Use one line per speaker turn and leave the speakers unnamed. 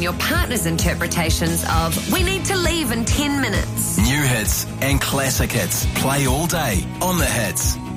your partner's interpretations of "we need to leave in 10 minutes."
New hits and classic hits play all day on The Hits.